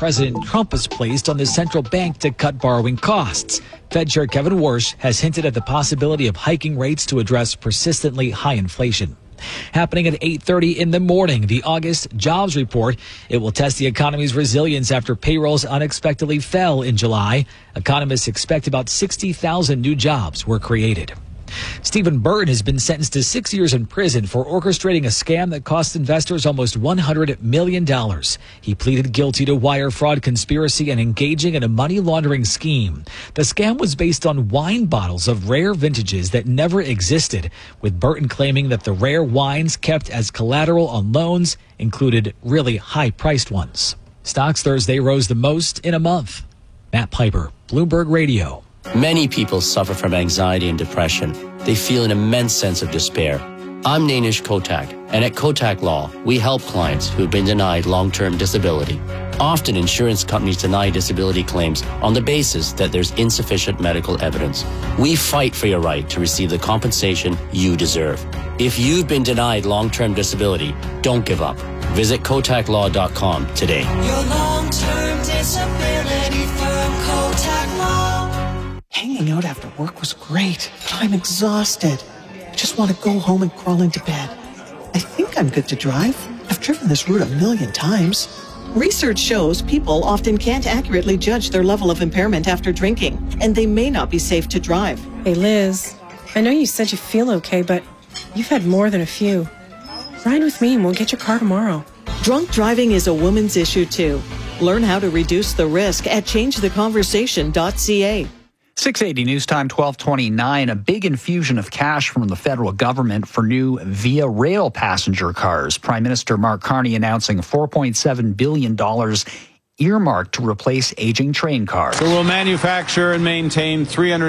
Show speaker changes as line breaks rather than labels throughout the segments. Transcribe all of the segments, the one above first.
President Trump has placed on the central bank to cut borrowing costs. Fed Chair Kevin Warsh has hinted at the possibility of hiking rates to address persistently high inflation. Happening at 8:30 in the morning, the August jobs report. It will test the economy's resilience after payrolls unexpectedly fell in July. Economists expect about 60,000 new jobs were created. Stephen Burton has been sentenced to 6 years in prison for orchestrating a scam that cost investors almost $100 million. He pleaded guilty to wire fraud conspiracy and engaging in a money laundering scheme. The scam was based on wine bottles of rare vintages that never existed, with Burton claiming that the rare wines kept as collateral on loans included really high-priced ones. Stocks Thursday rose the most in a month. Matt Piper, Bloomberg Radio.
Many people suffer from anxiety and depression. They feel an immense sense of despair. I'm Nainish Kotak, and at Kotak Law, we help clients who have been denied long-term disability. Often, insurance companies deny disability claims on the basis that there's insufficient medical evidence. We fight for your right to receive the compensation you deserve. If you've been denied long-term disability, don't give up. Visit KotakLaw.com today.
Your long-term disability firm, Kotak Law.
Hanging out after work was great, but I'm exhausted. I just want to go home and crawl into bed. I think I'm good to drive. I've driven this route a million times.
Research shows people often can't accurately judge their level of impairment after drinking, and they may not be safe to drive.
Hey, Liz, I know you said you feel okay, but you've had more than a few. Ride with me and we'll get your car tomorrow.
Drunk driving is a woman's issue, too. Learn how to reduce the risk at changetheconversation.ca.
680 News Time, 1229. A big infusion of cash from the federal government for new Via Rail passenger cars. Prime Minister Mark Carney announcing $4.7 billion earmarked to replace aging train cars.
So we'll manufacture and maintain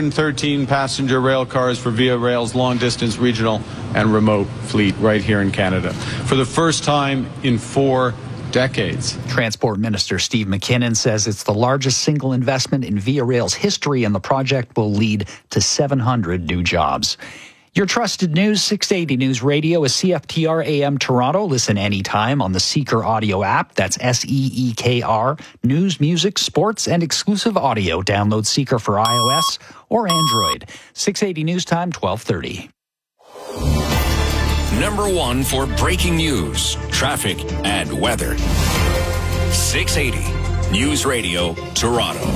313 passenger rail cars for Via Rail's long-distance regional and remote fleet right here in Canada for the first time in 4 decades.
Transport Minister Steve McKinnon says it's the largest single investment in Via Rail's history, and the project will lead to 700 new jobs. Your trusted news, 680 News Radio is CFTR AM Toronto. Listen anytime on the Seeker audio app. That's SEEKR. News, music, sports, and exclusive audio. Download Seeker for iOS or Android. 680 News Time, 1230.
Number one for breaking news, traffic, and weather. 680 News Radio, Toronto.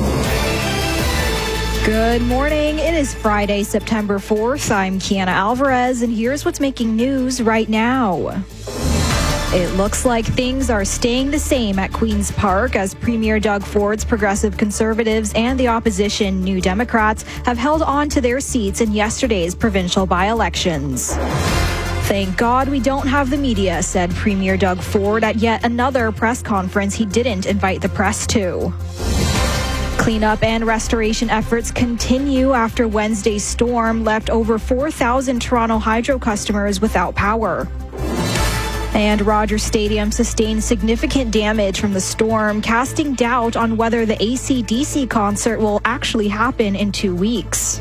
Good morning. It is Friday, September 4th. I'm Kiana Alvarez, and here's what's making news right now. It looks like things are staying the same at Queen's Park as Premier Doug Ford's Progressive Conservatives and the opposition New Democrats have held on to their seats in yesterday's provincial by-elections. Thank God we don't have the media, said Premier Doug Ford at yet another press conference he didn't invite the press to. Cleanup and restoration efforts continue after Wednesday's storm left over 4,000 Toronto Hydro customers without power. And Rogers Stadium sustained significant damage from the storm, casting doubt on whether the AC/DC concert will actually happen in 2 weeks.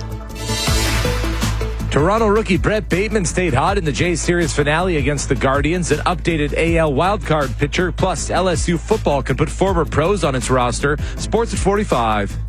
Toronto rookie Brett Bateman stayed hot in the J-Series finale against the Guardians. An updated AL wildcard pitcher, plus LSU football can put former pros on its roster. Sports at 45.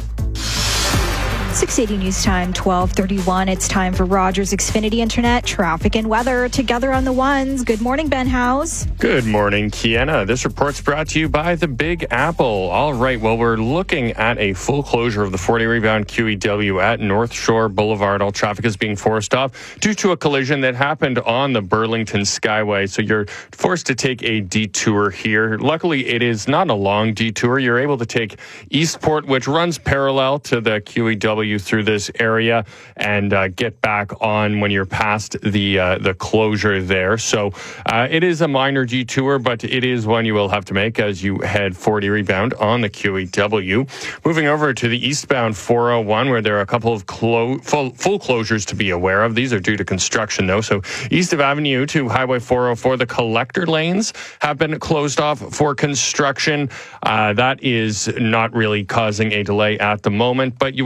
680 News Time, 1231. It's time for Rogers Xfinity Internet traffic and weather together on the ones. Good morning, Ben Howes.
Good morning, Kiana. This report's brought to you by the Big Apple. All right, well, we're looking at a full closure of the 40 rebound QEW at North Shore Boulevard. All traffic is being forced off due to a collision that happened on the Burlington Skyway. So you're forced to take a detour here. Luckily, it is not a long detour. You're able to take Eastport, which runs parallel to the QEW through this area, and get back on when you're past the closure there. So it is a minor detour, but it is one you will have to make as you head 40 rebound on the QEW. Moving over to the eastbound 401, where there are a couple of full closures to be aware of. These are due to construction, though. So east of Avenue to Highway 404, the collector lanes have been closed off for construction. That is not really causing a delay at the moment, but you won't have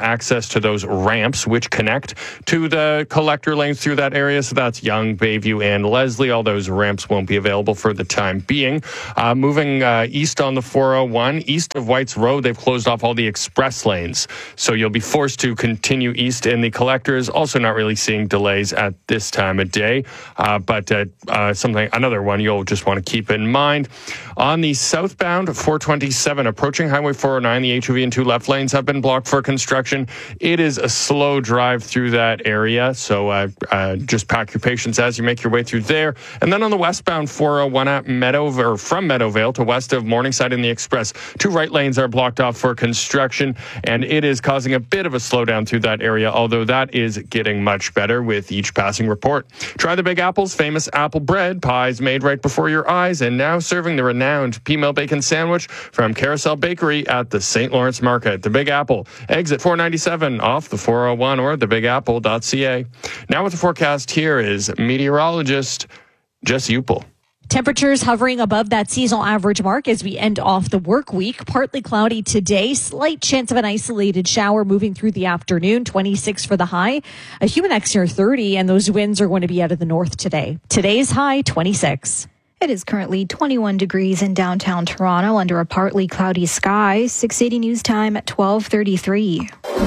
access to those ramps which connect to the collector lanes through that area. So that's Yonge, Bayview, and Leslie. All those ramps won't be available for the time being. Moving east on the 401, east of White's Road, they've closed off all the express lanes. So you'll be forced to continue east in the collectors. Also not really seeing delays at this time of day. But another one you'll just want to keep in mind. On the southbound 427, approaching Highway 409, the HOV and 2 left lanes have been blocked for construction. It is a slow drive through that area, so just pack your patience as you make your way through there. And then on the westbound 401 at from Meadowvale to west of Morningside in the Express, 2 right lanes are blocked off for construction, and it is causing a bit of a slowdown through that area, although that is getting much better with each passing report. Try the Big Apple's famous apple bread, pies made right before your eyes, and now serving the renowned P-Mill Bacon Sandwich from Carousel Bakery at the St. Lawrence Market. The Big Apple, exit 497 off the 401 or thebigapple.ca. Now with the forecast, here is meteorologist Jess Upel.
Temperatures hovering above that seasonal average mark as we end off the work week. Partly cloudy today. Slight chance of an isolated shower moving through the afternoon. 26 for the high. A humid next near 30, and those winds are going to be out of the north today. Today's high, 26.
It is currently 21 degrees in downtown Toronto under a partly cloudy sky. 680 News Time at 12:33.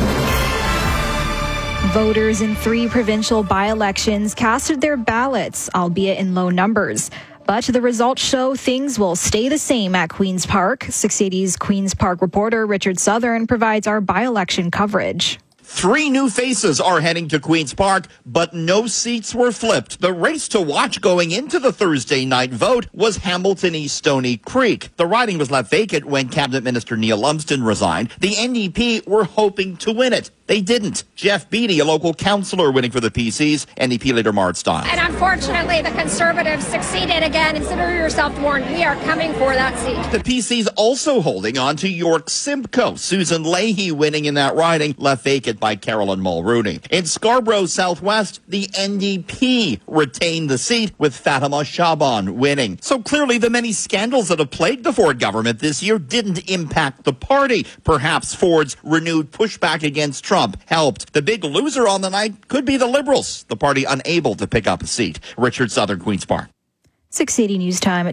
Voters in 3 provincial by-elections casted their ballots, albeit in low numbers. But the results show things will stay the same at Queen's Park. 680's Queen's Park reporter Richard Southern provides our by-election coverage.
3 new faces are heading to Queen's Park, but no seats were flipped. The race to watch going into the Thursday night vote was Hamilton East Stony Creek. The riding was left vacant when Cabinet Minister Neil Lumsden resigned. The NDP were hoping to win it. They didn't. Jeff Beattie, a local councillor winning for the PCs, NDP leader Mart Stiles.
And unfortunately, the Conservatives succeeded again. Consider yourself warned. We are coming for that seat.
The PCs also holding on to York Simcoe. Susan Leahy winning in that riding, left vacant by Carolyn Mulrooney. In Scarborough Southwest, the NDP retained the seat with Fatima Shaban winning. So clearly the many scandals that have plagued the Ford government this year didn't impact the party. Perhaps Ford's renewed pushback against Trump helped. The big loser on the night could be the Liberals, the party unable to pick up a seat. Richard Southern, Queen's Park.
680 News Time at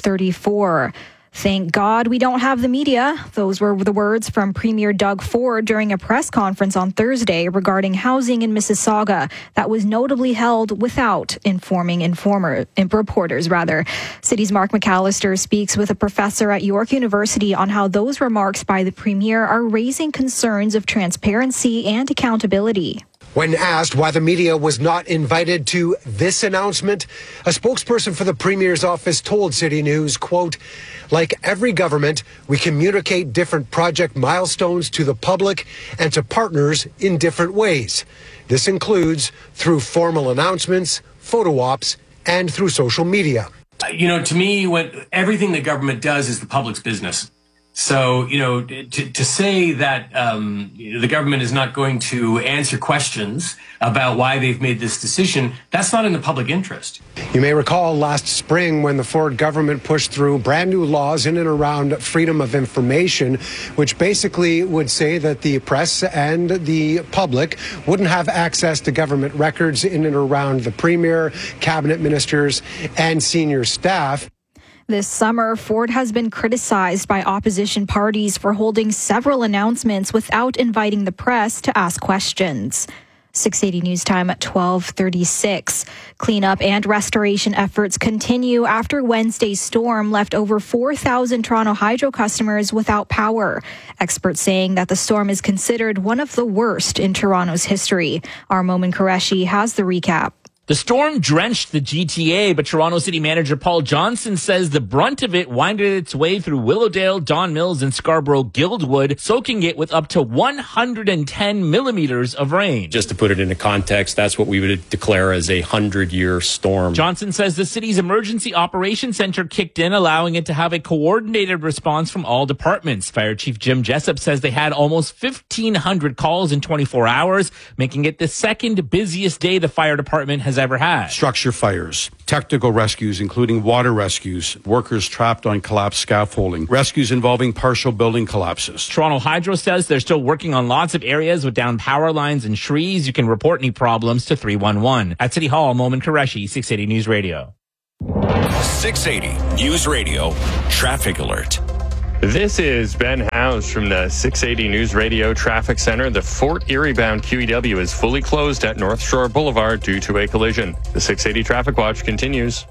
12:34. Thank God we don't have the media. Those were the words from Premier Doug Ford during a press conference on Thursday regarding housing in Mississauga that was notably held without informing reporters. City's Mark McAllister speaks with a professor at York University on how those remarks by the Premier are raising concerns of transparency and accountability.
When asked why the media was not invited to this announcement, a spokesperson for the Premier's office told City News, quote, "Like every government, we communicate different project milestones to the public and to partners in different ways. This includes through formal announcements, photo ops, and through social media."
To me, everything the government does is the public's business. So, to say that the government is not going to answer questions about why they've made this decision, that's not in the public interest.
You may recall last spring when the Ford government pushed through brand new laws in and around freedom of information, which basically would say that the press and the public wouldn't have access to government records in and around the Premier, cabinet ministers, and senior staff.
This summer, Ford has been criticized by opposition parties for holding several announcements without inviting the press to ask questions. 680 News Time at 12:36. Cleanup and restoration efforts continue after Wednesday's storm left over 4,000 Toronto Hydro customers without power. Experts saying that the storm is considered one of the worst in Toronto's history. Our Momin Qureshi has the recap.
The storm drenched the GTA, but Toronto City Manager Paul Johnson says the brunt of it winded its way through Willowdale, Don Mills, and Scarborough Guildwood, soaking it with up to 110 millimeters of rain.
Just to put it into context, that's what we would declare as a 100-year storm.
Johnson says the city's emergency operations center kicked in, allowing it to have a coordinated response from all departments. Fire Chief Jim Jessup says they had almost 1,500 calls in 24 hours, making it the second busiest day the fire department has ever had.
Structure fires, technical rescues, including water rescues, workers trapped on collapsed scaffolding, rescues involving partial building collapses.
Toronto Hydro says they're still working on lots of areas with downed power lines and trees. You can report any problems to 311. At City Hall, Momin Qureshi, 680 News Radio.
680 News Radio Traffic Alert.
This is Ben House from the 680 News Radio Traffic Center. The Fort Erie bound QEW is fully closed at North Shore Boulevard due to a collision. The 680 Traffic Watch continues.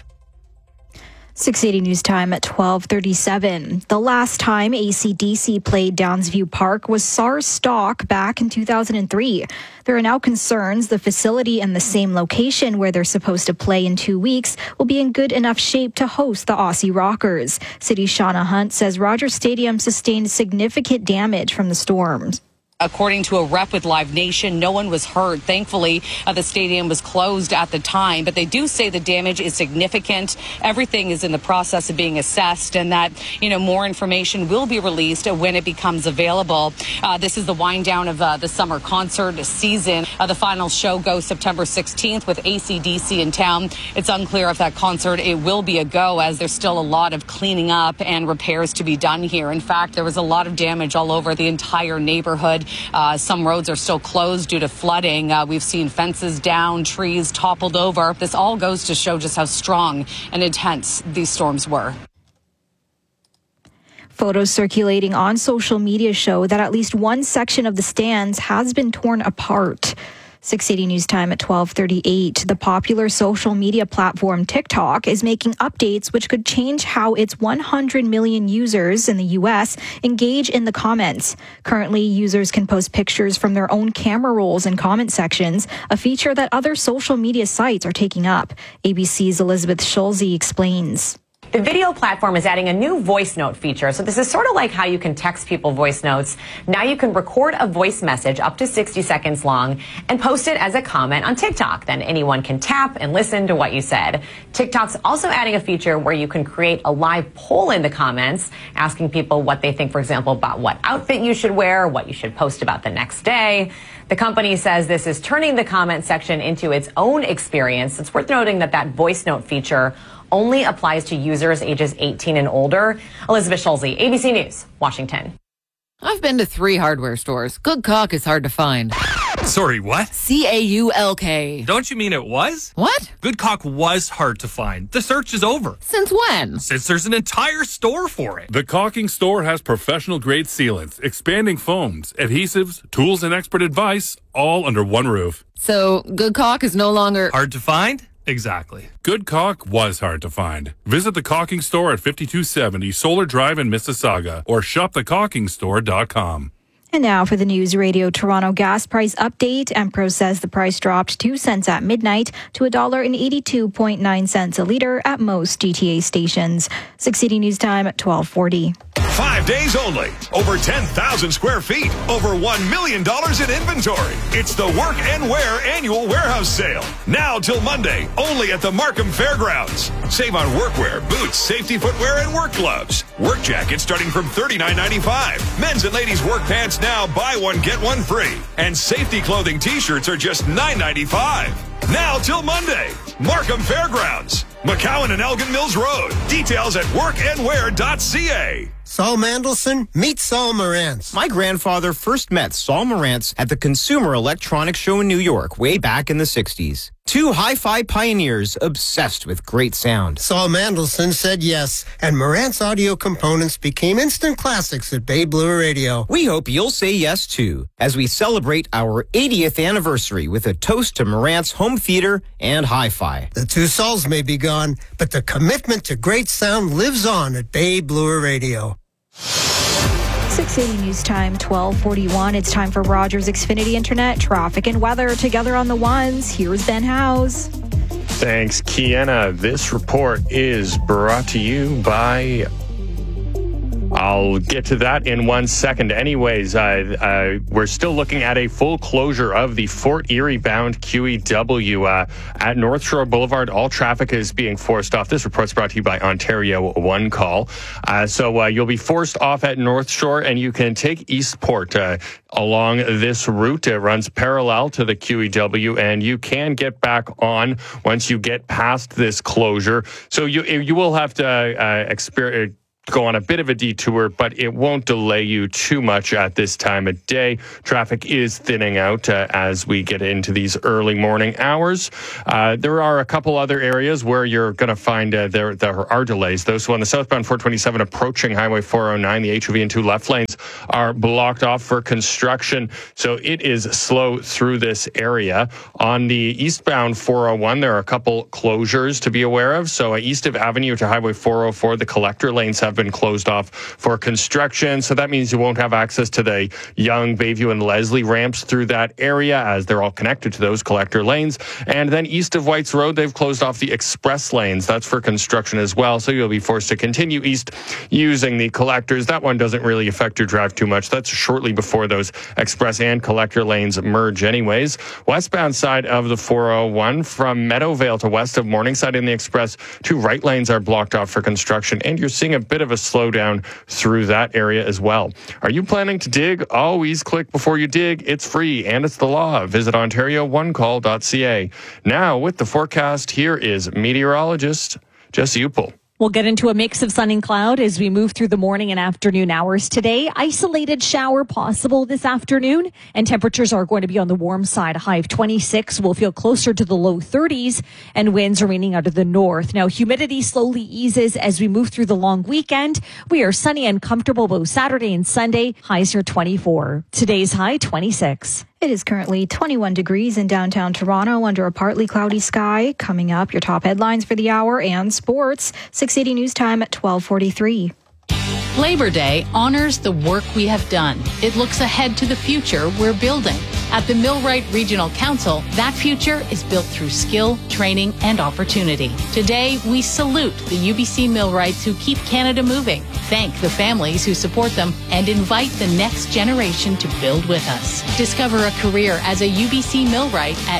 680 News Time at 12:37. The last time AC/DC played Downsview Park was SARS stock back in 2003. There are now concerns the facility in the same location where they're supposed to play in 2 weeks will be in good enough shape to host the Aussie Rockers. City Shauna Hunt says Rogers Stadium sustained significant damage from the storms.
According to a rep with Live Nation, no one was hurt. Thankfully, the stadium was closed at the time, but they do say the damage is significant. Everything is in the process of being assessed, and that, more information will be released when it becomes available. This is the wind down of the summer concert season. The final show goes September 16th with AC/DC in town. It's unclear if that concert it will be a go, as there's still a lot of cleaning up and repairs to be done here. In fact, there was a lot of damage all over the entire neighborhood. Some roads are still closed due to flooding. We've seen fences down, trees toppled over. This all goes to show just how strong and intense these storms were.
Photos circulating on social media show that at least one section of the stands has been torn apart. 680 News Time at 12:38. The popular social media platform TikTok is making updates which could change how its 100 million users in the U.S. engage in the comments. Currently, users can post pictures from their own camera rolls in comment sections, a feature that other social media sites are taking up. ABC's Elizabeth Schulze explains.
The video platform is adding a new voice note feature. So this is sort of like how you can text people voice notes. Now you can record a voice message up to 60 seconds long and post it as a comment on TikTok. Then anyone can tap and listen to what you said. TikTok's also adding a feature where you can create a live poll in the comments, asking people what they think, for example, about what outfit you should wear, what you should post about the next day. The company says this is turning the comment section into its own experience. It's worth noting that that voice note feature only applies to users ages 18 and older. Elizabeth Schulze, ABC News, Washington.
I've been to 3 hardware stores. Good caulk is hard to find.
Sorry, what?
C-A-U-L-K.
Don't you mean it was?
What?
Good caulk was hard to find. The search is over.
Since when?
Since there's an entire store for it.
The Caulking Store has professional-grade sealants, expanding foams, adhesives, tools, and expert advice, all under one roof.
So, good caulk is no longer...
hard to find? Exactly.
Good caulk was hard to find. Visit the Caulking Store at 5270 Solar Drive in Mississauga or shopthecaulkingstore.com.
And now for the News Radio Toronto gas price update. Empro says the price dropped 2 cents at midnight to $1.82.9 a litre at most GTA stations. 680 News Time at 12:40.
5 days only. Over 10,000 square feet. Over $1 million in inventory. It's the Work and Wear annual warehouse sale. Now till Monday, only at the Markham Fairgrounds. Save on workwear, boots, safety footwear, and work gloves. Work jackets starting from $39.95. Men's and ladies' work pants now buy one, get one free. And safety clothing t-shirts are just $9.95. Now till Monday, Markham Fairgrounds, McCowan and Elgin Mills Road. Details at workandwear.ca.
Saul Mandelson, meet Saul Marantz.
My grandfather first met Saul Marantz at the Consumer Electronics Show in New York way back in the 60s. 2 hi-fi pioneers obsessed with great sound.
Saul Mandelson said yes, and Marantz audio components became instant classics at Bay Blue Radio.
We hope you'll say yes, too, as we celebrate our 80th anniversary with a toast to Marantz home theater and hi-fi.
The 2 Sauls may be gone, but the commitment to great sound lives on at Bay Blue Radio.
680 News Time, 12:41. It's time for Rogers Xfinity Internet, traffic and weather together on the ones. Here's Ben House.
Thanks, Kiana. This report is brought to you by I'll get to that in 1 second. Anyways, we're still looking at a full closure of the Fort Erie bound QEW at North Shore Boulevard. All traffic is being forced off. This report's brought to you by Ontario One Call. So you'll be forced off at North Shore, and you can take Eastport along this route. It runs parallel to the QEW, and you can get back on once you get past this closure. So you will have to go on a bit of a detour, but it won't delay you too much at this time of day. Traffic is thinning out as we get into these early morning hours. There are a couple other areas where you're going to find there are delays. Those on the southbound 427 approaching Highway 409, the HOV and 2 left lanes are blocked off for construction, so it is slow through this area. On the eastbound 401, there are a couple closures to be aware of. So east of Avenue to Highway 404, the collector lanes have been closed off for construction. So that means you won't have access to the Young, Bayview, and Leslie ramps through that area, as they're all connected to those collector lanes. And then east of Whites Road, they've closed off the express lanes. That's for construction as well. So you'll be forced to continue east using the collectors. That one doesn't really affect your drive too much. That's shortly before those express and collector lanes merge anyways. Westbound side of the 401 from Meadowvale to west of Morningside in the express, 2 right lanes are blocked off for construction, and you're seeing a bit of a slowdown through that area as well. Are you planning to dig? Always click before you dig. It's free and it's the law. Visit OntarioOneCall.ca. Now with the forecast, here is meteorologist Jesse Upel.
We'll get into a mix of sun and cloud as we move through the morning and afternoon hours today. Isolated shower possible this afternoon, and temperatures are going to be on the warm side. A high of 26 will feel closer to the low 30s, and winds remaining out of the north. Now, humidity slowly eases as we move through the long weekend. We are sunny and comfortable both Saturday and Sunday. Highs are 24. Today's high, 26.
It is currently 21 degrees in downtown Toronto under a partly cloudy sky. Coming up, your top headlines for the hour and sports. 680 News Time at 12:43.
Labor Day honors the work we have done. It looks ahead to the future we're building. At the Millwright Regional Council, that future is built through skill, training, and opportunity. Today, we salute the UBC Millwrights who keep Canada moving, thank the families who support them, and invite the next generation to build with us. Discover a career as a UBC Millwright at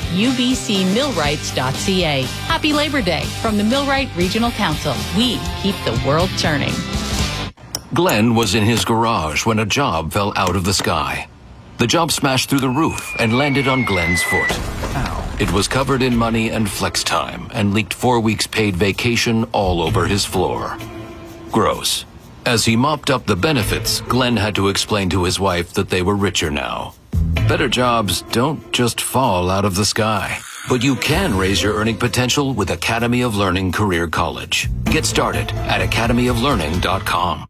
ubcmillwrights.ca. Happy Labor Day from the Millwright Regional Council. We keep the world turning.
Glenn was in his garage when a job fell out of the sky. The job smashed through the roof and landed on Glenn's foot. Ow. It was covered in money and flex time and leaked 4 weeks paid vacation all over his floor. Gross. As he mopped up the benefits, Glenn had to explain to his wife that they were richer now. Better jobs don't just fall out of the sky. But you can raise your earning potential with Academy of Learning Career College. Get started at academyoflearning.com.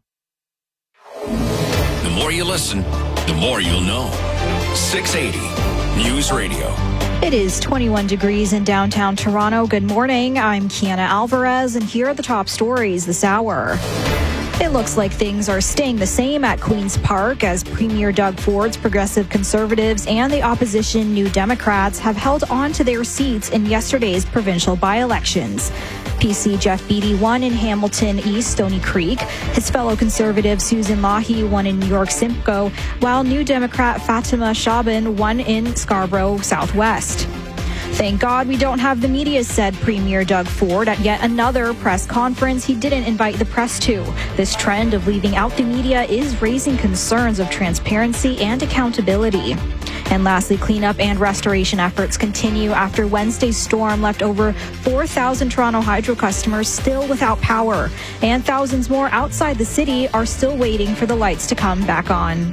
The more you listen, the more you'll know. 680 News Radio.
It is 21 degrees in downtown Toronto. Good morning. I'm Kiana Alvarez, and here are the top stories this hour. It looks like things are staying the same at Queen's Park as Premier Doug Ford's Progressive Conservatives and the opposition New Democrats have held on to their seats in yesterday's provincial by-elections. PC Jeff Beattie won in Hamilton East Stony Creek. His fellow Conservative Susan Lahi won in New York Simcoe, while New Democrat Fatima Shaban won in Scarborough Southwest. Thank God we don't have the media, said Premier Doug Ford at yet another press conference he didn't invite the press to. This trend of leaving out the media is raising concerns of transparency and accountability. And lastly, cleanup and restoration efforts continue after Wednesday's storm left over 4,000 Toronto Hydro customers still without power. And thousands more outside the city are still waiting for the lights to come back on.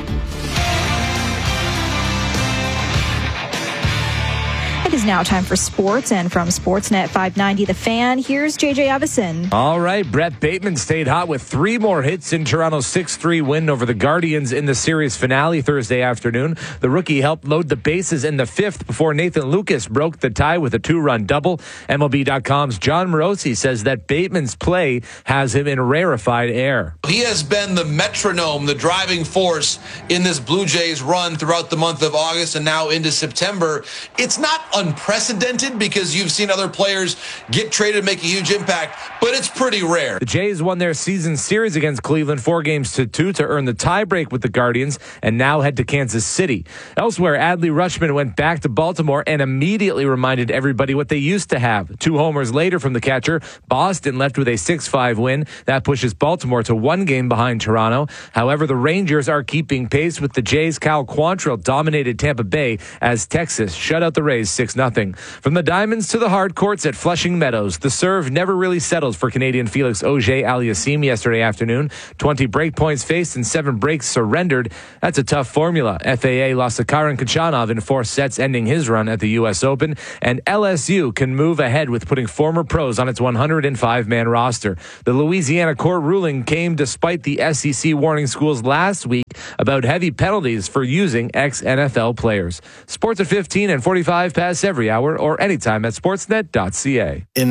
It is now time for sports, and from Sportsnet 590 The Fan, here's JJ Evison.
All right, Brett Bateman stayed hot with 3 more hits in Toronto's 6-3 win over the Guardians in the series finale Thursday afternoon. The rookie helped load the bases in the 5th before Nathan Lucas broke the tie with a 2-run double. MLB.com's John Morosi says that Bateman's play has him in rarefied air.
He has been the metronome, the driving force in this Blue Jays run throughout the month of August and now into September. It's not unprecedented because you've seen other players get traded and make a huge impact, but it's pretty rare.
The Jays won their season series against Cleveland 4-2 to earn the tiebreak with the Guardians and now head to Kansas City. Elsewhere, Adley Rutschman went back to Baltimore and immediately reminded everybody what they used to have. 2 homers later from the catcher, Boston left with a 6-5 win. That pushes Baltimore to 1 game behind Toronto. However, the Rangers are keeping pace with the Jays. Cal Quantrill dominated Tampa Bay as Texas shut out the Rays 6-0. From the diamonds to the hard courts at Flushing Meadows, the serve never really settled for Canadian Felix Auger-Aliassime yesterday afternoon. 20 break points faced and 7 breaks surrendered. That's a tough formula. FAA lost to Karen Khachanov in 4 sets, ending his run at the U.S. Open. And LSU can move ahead with putting former pros on its 105-man roster. The Louisiana court ruling came despite the SEC warning schools last week about heavy penalties for using ex-NFL players. Sports at 15 and 45 past every hour or anytime at sportsnet.ca.
In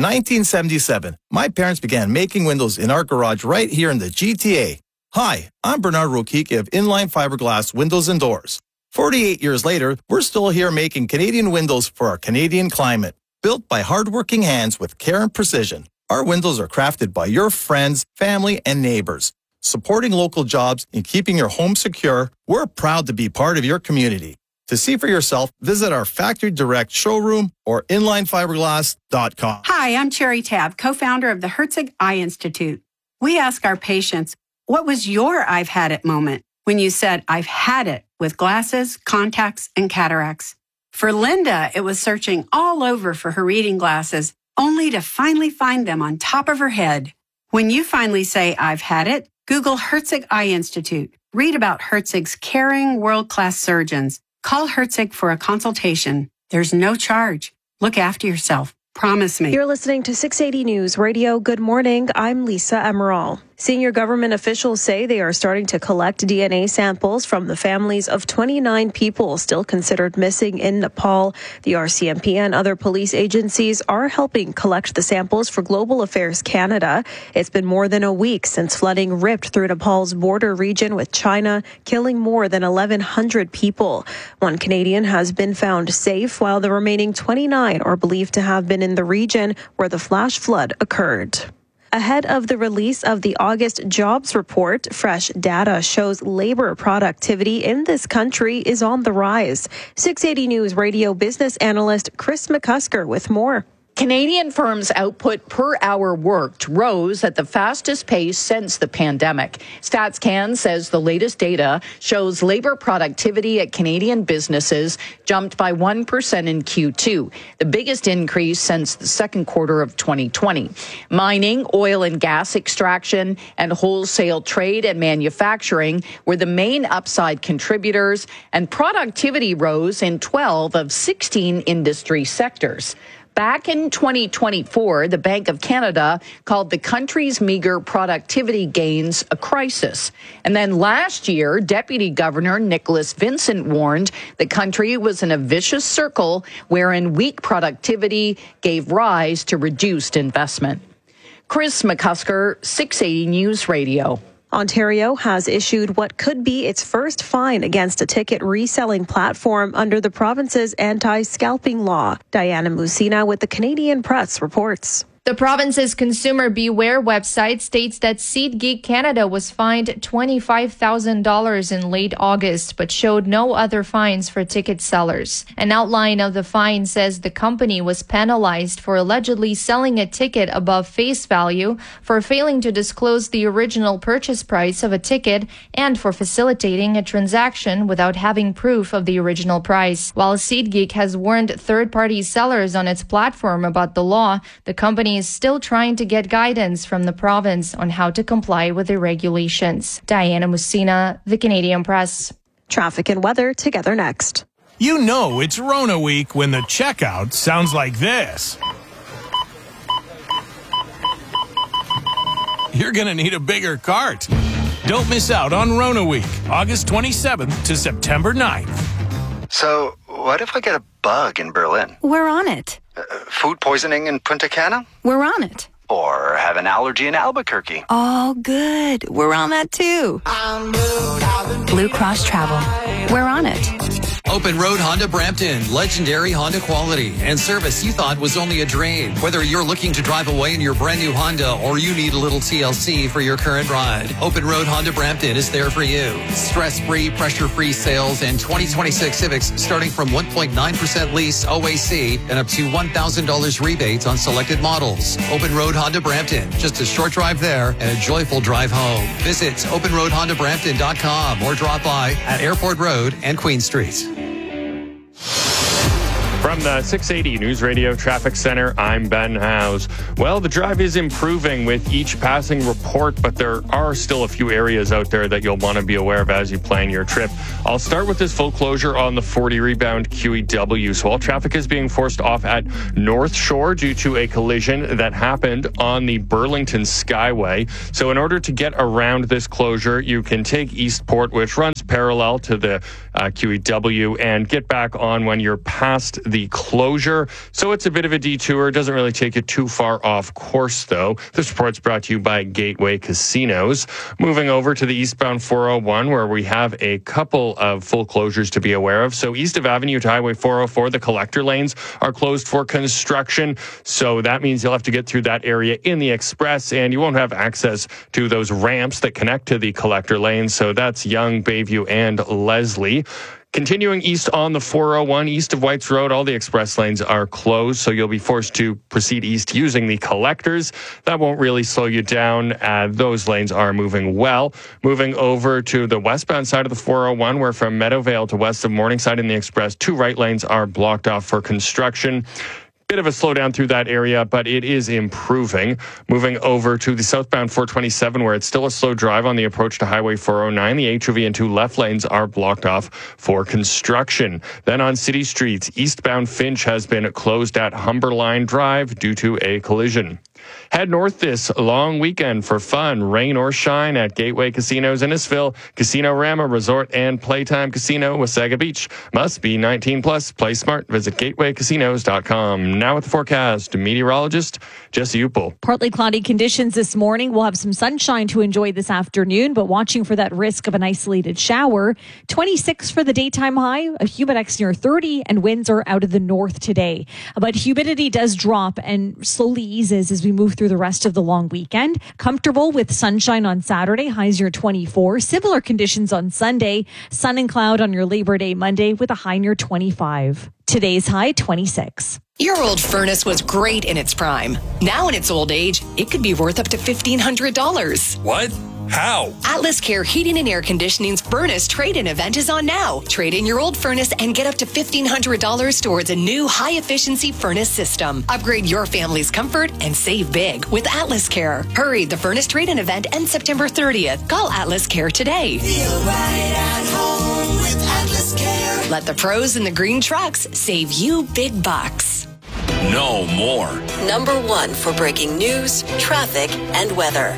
1977, my parents began making windows in our garage right here in the GTA. Hi, I'm Bernard Rokicki of Inline Fiberglass Windows and Doors. 48 years later, we're still here making Canadian windows for our Canadian climate. Built by hardworking hands with care and precision, our windows are crafted by your friends, family, and neighbors. Supporting local jobs and keeping your home secure, we're proud to be part of your community. To see for yourself, visit our Factory Direct showroom or inlinefiberglass.com.
Hi, I'm Cherry Tabb, co-founder of the Herzig Eye Institute. We ask our patients, what was your I've had it moment when you said, I've had it with glasses, contacts, and cataracts? For Linda, it was searching all over for her reading glasses, only to finally find them on top of her head. When you finally say, I've had it, Google Herzig Eye Institute. Read about Herzig's caring, world-class surgeons. Call Herzig for a consultation. There's no charge. Look after yourself. Promise me.
You're listening to 680 News Radio. Good morning. I'm Lisa Emerald. Senior government officials say they are starting to collect DNA samples from the families of 29 people still considered missing in Nepal. The RCMP and other police agencies are helping collect the samples for Global Affairs Canada. It's been more than a week since flooding ripped through Nepal's border region with China, killing more than 1,100 people. 1 Canadian has been found safe, while the remaining 29 are believed to have been in the region where the flash flood occurred. Ahead of the release of the August jobs report, fresh data shows labor productivity in this country is on the rise. 680 News Radio business analyst Chris McCusker with more.
Canadian firms' output per hour worked rose at the fastest pace since the pandemic. StatsCan says the latest data shows labor productivity at Canadian businesses jumped by 1% in Q2, the biggest increase since the second quarter of 2020. Mining, oil and gas extraction, and wholesale trade and manufacturing were the main upside contributors, and productivity rose in 12 of 16 industry sectors. Back in 2024, the Bank of Canada called the country's meager productivity gains a crisis. And then last year, Deputy Governor Nicholas Vincent warned the country was in a vicious circle wherein weak productivity gave rise to reduced investment. Chris McCusker, 680 News Radio.
Ontario has issued what could be its first fine against a ticket reselling platform under the province's anti-scalping law. Diana Musina with the Canadian Press reports.
The province's Consumer Beware website states that SeatGeek Canada was fined $25,000 in late August, but showed no other fines for ticket sellers. An outline of the fine says the company was penalized for allegedly selling a ticket above face value, for failing to disclose the original purchase price of a ticket, and for facilitating a transaction without having proof of the original price. While SeatGeek has warned third-party sellers on its platform about the law, the company is still trying to get guidance from the province on how to comply with the regulations. Diana Musina, the Canadian Press.
Traffic and weather together next.
You know it's Rona week when the checkout sounds like this. You're going to need a bigger cart. Don't miss out on Rona week, August 27th to September 9th.
So, what if I get a bug in Berlin?
We're on it.
Food poisoning in Punta Cana?
We're on it.
Or have an allergy in Albuquerque?
Oh, good. We're on that too. Blue Cross Travel. We're on it.
Open Road Honda Brampton, legendary Honda quality and service you thought was only a dream. Whether you're looking to drive away in your brand new Honda or you need a little TLC for your current ride, Open Road Honda Brampton is there for you. Stress-free, pressure-free sales and 2026 Civics starting from 1.9% lease OAC and up to $1,000 rebates on selected models. Open Road Honda Brampton, just a short drive there and a joyful drive home. Visit openroadhondabrampton.com or drop by at Airport Road and Queen Street.
From the 680 News Radio Traffic Center, I'm Ben Howes. Well, the drive is improving with each passing report, but there are still a few areas out there that you'll want to be aware of as you plan your trip. I'll start with this full closure on the 40 rebound QEW. So all traffic is being forced off at North Shore due to a collision that happened on the Burlington Skyway. So in order to get around this closure, you can take Eastport, which runs parallel to the QEW, and get back on when you're past the closure. So it's a bit of a detour. It doesn't really take you too far off course, though. This report's brought to you by Gateway Casinos. Moving over to the eastbound 401, where we have a couple of full closures to be aware of. So east of Avenue to Highway 404, the collector lanes are closed for construction. So that means you'll have to get through that area in the express, and you won't have access to those ramps that connect to the collector lanes. So that's Yonge, Bayview, and Leslie. Continuing east on the 401, east of Whites Road, all the express lanes are closed, so you'll be forced to proceed east using the collectors. That won't really slow you down. Those lanes are moving well. Moving over to the westbound side of the 401, where from Meadowvale to west of Morningside in the express, 2 right lanes are blocked off for construction. Bit of a slowdown through that area, but it is improving. Moving over to the southbound 427, where it's still a slow drive on the approach to Highway 409. The HOV and 2 left lanes are blocked off for construction. Then on city streets, eastbound Finch has been closed at Humberline Drive due to a collision. Head north this long weekend for fun, rain or shine at Gateway Casinos Innisfil, Casino Rama Resort and Playtime Casino, Wasaga Beach. Must be 19 plus. Play smart. Visit gatewaycasinos.com. Now with the forecast, meteorologist Jesse Upel.
Partly cloudy conditions this morning. We'll have some sunshine to enjoy this afternoon, but watching for that risk of an isolated shower. 26 for the daytime high, a humidex near 30, and winds are out of the north today. But humidity does drop and slowly eases as we move through the rest of the long weekend. Comfortable with sunshine on Saturday, highs near 24. Similar conditions on Sunday, sun and cloud on your Labor Day Monday with a high near 25. Today's high 26.
Your old furnace was great in its prime. Now in its old age, it could be worth up to $1,500.
What? How?
Atlas Care Heating and Air Conditioning's furnace trade-in event is on now. Trade in your old furnace and get up to $1,500 towards a new high-efficiency furnace system. Upgrade your family's comfort and save big with Atlas Care. Hurry, the furnace trade-in event ends September 30th. Call Atlas Care today.
Feel right at home with Atlas Care.
Let the pros in the green trucks save you big bucks.
No more.
Number 1 for breaking news, traffic, and weather.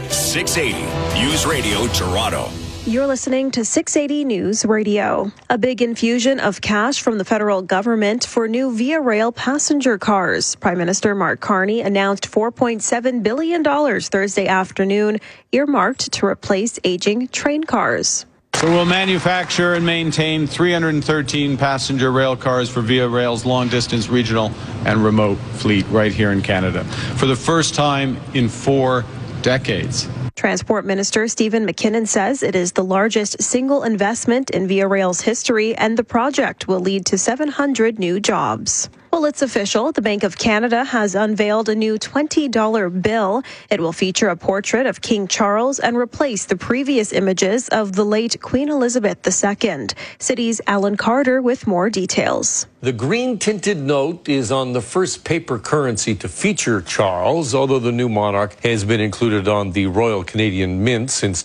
680 News Radio Toronto.
You're listening to 680 News Radio. A big infusion of cash from the federal government for new Via Rail passenger cars. Prime Minister Mark Carney announced $4.7 billion Thursday afternoon, earmarked to replace aging train cars.
So we'll manufacture and maintain 313 passenger rail cars for Via Rail's long-distance regional and remote fleet right here in Canada for the first time in 4 decades.
Transport Minister Stephen McKinnon says it is the largest single investment in Via Rail's history, and the project will lead to 700 new jobs. Well, it's official. The Bank of Canada has unveiled a new $20 bill. It will feature a portrait of King Charles and replace the previous images of the late Queen Elizabeth II. City's Alan Carter with more details.
The green-tinted note is on the first paper currency to feature Charles, although the new monarch has been included on the Royal Canadian Mint since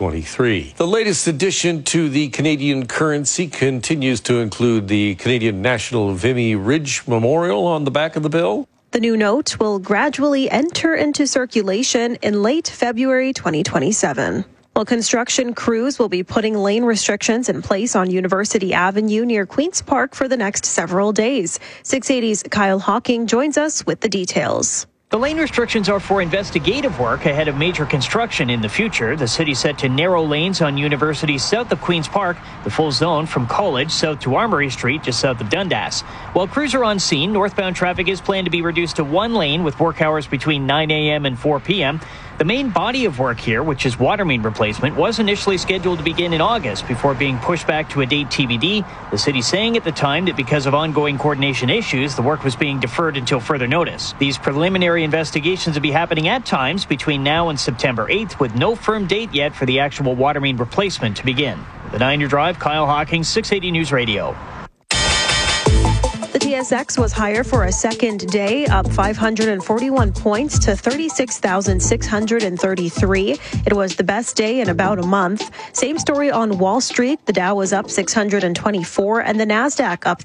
2023. The latest addition to the Canadian currency continues to include the Canadian National Vimy Ridge Memorial on the back of the bill.
The new note will gradually enter into circulation in late February 2027. Well, construction crews will be putting lane restrictions in place on University Avenue near Queen's Park for the next several days. 680's Kyle Hawking joins us with the details.
The lane restrictions are for investigative work ahead of major construction in the future. The city set to narrow lanes on University south of Queen's Park, the full zone from College south to Armory Street, just south of Dundas. While crews are on scene, northbound traffic is planned to be reduced to one lane with work hours between 9 a.m. and 4 p.m. The main body of work here, which is water main replacement, was initially scheduled to begin in August before being pushed back to a date TBD. The city saying at the time that because of ongoing coordination issues, the work was being deferred until further notice. These preliminary investigations will be happening at times between now and September 8th, with no firm date yet for the actual water main replacement to begin. The 9-Year Drive, Kyle Hawkins, 680 News Radio.
The TSX was higher for a second day, up 541 points to 36,633. It was the best day in about a month. Same story on Wall Street. The Dow was up 624 and the Nasdaq up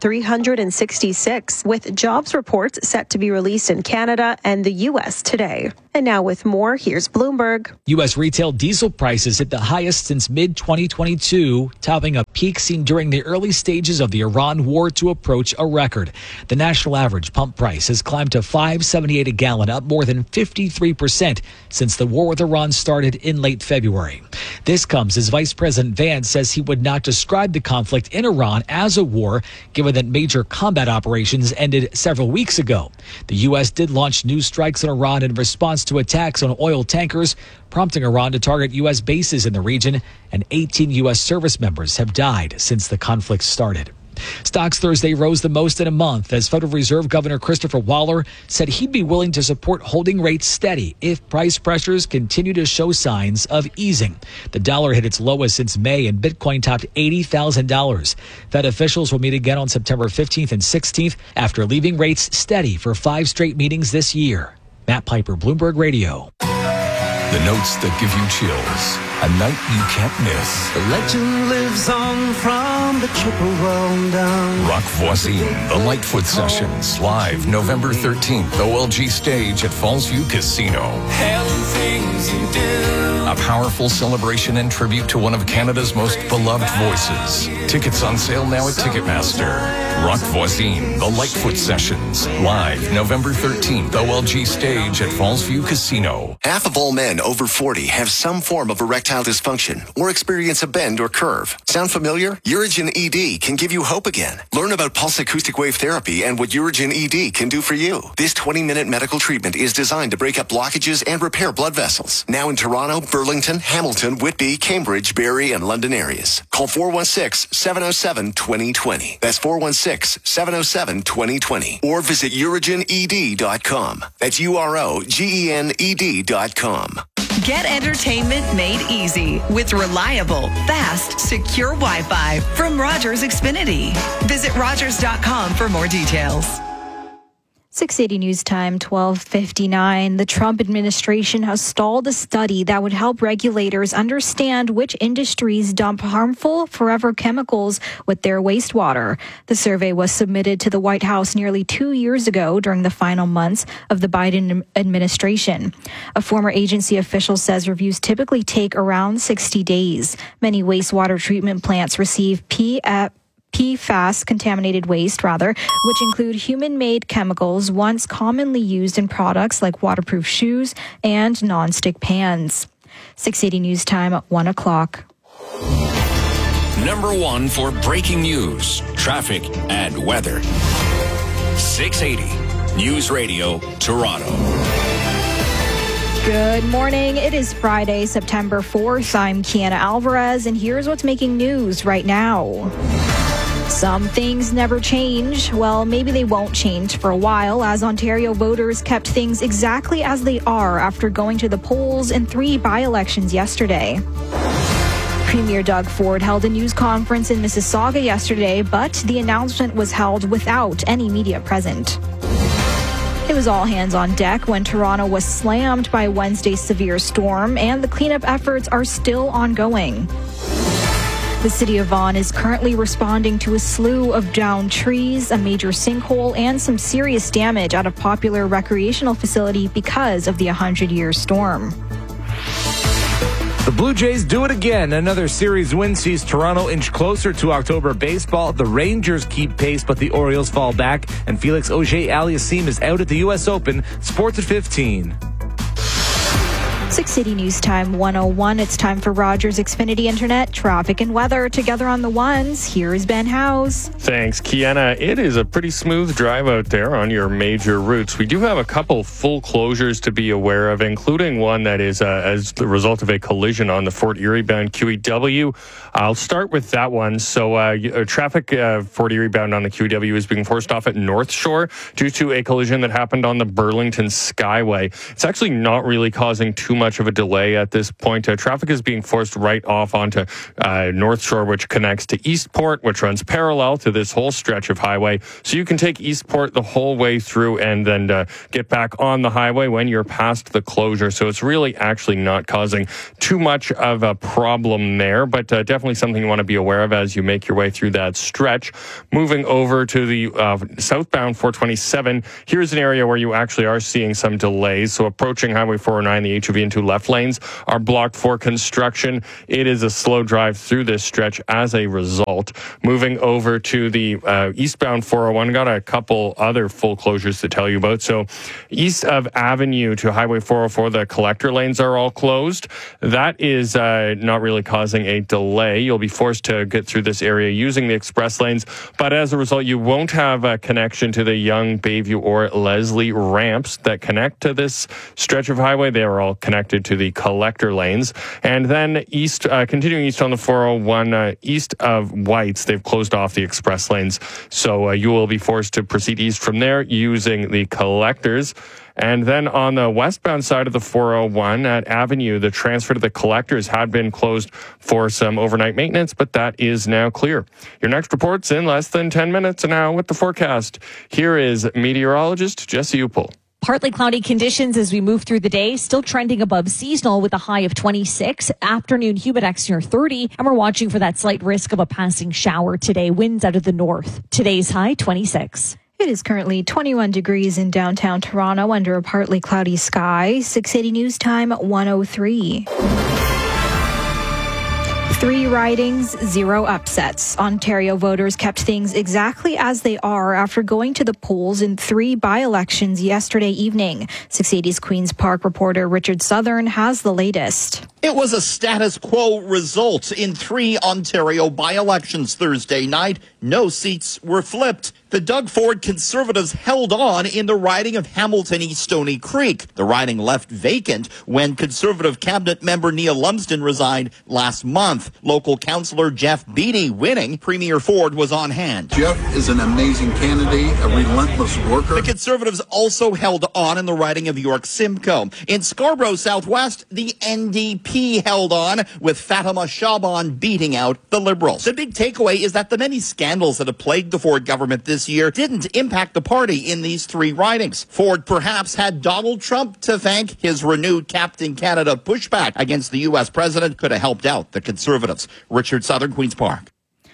366, with jobs reports set to be released in Canada and the U.S. today. And now with more, here's Bloomberg.
U.S. retail diesel prices hit the highest since mid-2022, topping a peak seen during the early stages of the Iran war to approach a record. The national average pump price has climbed to $5.78 a gallon, up more than 53% since the war with Iran started in late February. This comes as Vice President Vance says he would not describe the conflict in Iran as a war, given that major combat operations ended several weeks ago. The U.S. did launch new strikes on Iran in response to attacks on oil tankers, prompting Iran to target U.S. bases in the region, and 18 U.S. service members have died since the conflict started. Stocks Thursday rose the most in a month as Federal Reserve Governor Christopher Waller said he'd be willing to support holding rates steady if price pressures continue to show signs of easing. The dollar hit its lowest since May and Bitcoin topped $80,000. Fed officials will meet again on September 15th and 16th after leaving rates steady for 5 straight meetings this year. Matt Piper, Bloomberg Radio.
The notes that give you chills. A night you can't miss.
The legend lives on from the Triple Rundown.
Rock Voisin, the Lightfoot Sessions, live November 13th, OLG stage at Fallsview Casino.
Hell things you do.
A powerful celebration and tribute to one of Canada's most beloved voices. Tickets on sale now at Ticketmaster. Rock Voisin, the Lightfoot Sessions, live November 13th, OLG stage at Fallsview Casino.
Half of all men over 40 have some form of erectile dysfunction or experience a bend or curve. Sound familiar? Urigen ED can give you hope again. Learn about pulse acoustic wave therapy and what Urigen ED can do for you. This 20-minute medical treatment is designed to break up blockages and repair blood vessels. Now in Toronto, Burlington, Hamilton, Whitby, Cambridge, Barrie, and London areas. Call 416-707-2020. That's 416-707-2020. Or visit UrigenED.com. That's UROGENED.com.
Get entertainment made easy with reliable, fast, secure Wi-Fi from Rogers Xfinity. Visit Rogers.com for more details.
680 News Time, 12:59. The Trump administration has stalled a study that would help regulators understand which industries dump harmful forever chemicals with their wastewater. The survey was submitted to the White House nearly 2 years ago during the final months of the Biden administration. A former agency official says reviews typically take around 60 days. Many wastewater treatment plants receive PFAS contaminated waste, which include human-made chemicals once commonly used in products like waterproof shoes and nonstick pans. 680 News Time at 1 o'clock.
Number 1 for breaking news, traffic, and weather. 680 News Radio, Toronto.
Good morning. It is Friday, September 4th. I'm Kiana Alvarez, and here's what's making news right now. Some things never change. Well, maybe they won't change for a while, as Ontario voters kept things exactly as they are after going to the polls in 3 by-elections yesterday. Premier Doug Ford held a news conference in Mississauga yesterday, but the announcement was held without any media present. It was all hands on deck when Toronto was slammed by Wednesday's severe storm, and the cleanup efforts are still ongoing. The city of Vaughan is currently responding to a slew of downed trees, a major sinkhole, and some serious damage at a popular recreational facility because of the 100-year storm.
The Blue Jays do it again. Another series win sees Toronto inch closer to October baseball. The Rangers keep pace, but the Orioles fall back. And Felix Auger-Aliassime is out at the U.S. Open. Sports at 15.
6 City News Time 101. It's time for Rogers Xfinity Internet, traffic and weather together on the ones. Here is Ben Howes.
Thanks, Kiana. It is a pretty smooth drive out there on your major routes. We do have a couple full closures to be aware of, including one that is as the result of a collision on the Fort Erie bound QEW. I'll start with that one. So traffic Fort Erie bound on the QEW is being forced off at North Shore due to a collision that happened on the Burlington Skyway. It's actually not really causing too much of a delay at this point. Traffic is being forced right off onto North Shore, which connects to Eastport, which runs parallel to this whole stretch of highway. So you can take Eastport the whole way through and then get back on the highway when you're past the closure. So it's really actually not causing too much of a problem there, but definitely something you want to be aware of as you make your way through that stretch. Moving over to the southbound 427, here's an area where you actually are seeing some delays. So approaching Highway 409, the HOV and 2 left lanes are blocked for construction. It is a slow drive through this stretch as a result. Moving over to the eastbound 401, got a couple other full closures to tell you about. So east of Avenue to Highway 404, the collector lanes are all closed. That is not really causing a delay. You'll be forced to get through this area using the express lanes, but as a result, you won't have a connection to the Yonge, Bayview, or Leslie ramps that connect to this stretch of highway. They are all connected to the collector lanes. And then continuing east on the 401, east of Whites, they've closed off the express lanes. So you will be forced to proceed east from there using the collectors. And then on the westbound side of the 401 at Avenue, the transfer to the collectors had been closed for some overnight maintenance, but that is now clear. Your next report's in less than 10 minutes. And now with the forecast, here is meteorologist Jesse Upel.
Partly cloudy conditions as we move through the day, still trending above seasonal with a high of 26. Afternoon humidex near 30, and we're watching for that slight risk of a passing shower today. Winds out of the north. Today's high 26.
It is currently 21 degrees in downtown Toronto under a partly cloudy sky. 680 News Time 103. 3 ridings, 0 upsets. Ontario voters kept things exactly as they are after going to the polls in 3 by-elections yesterday evening. 680's Queen's Park reporter Richard Southern has the latest.
It was a status quo result in 3 Ontario by-elections Thursday night. No seats were flipped. The Doug Ford Conservatives held on in the riding of Hamilton East Stony Creek. The riding left vacant when Conservative cabinet member Neil Lumsden resigned last month. Local councillor Jeff Beattie winning. Premier Ford was on hand.
Jeff is an amazing candidate, a relentless worker.
The Conservatives also held on in the riding of York Simcoe. In Scarborough Southwest, the NDP held on with Fatima Shaban beating out the Liberals. The big takeaway is that the many scandals that have plagued the Ford government this year didn't impact the party in these 3 ridings. Ford perhaps had Donald Trump to thank. His renewed Captain Canada pushback against the U.S. president could have helped out the Conservatives. Richard Southern, Queen's Park.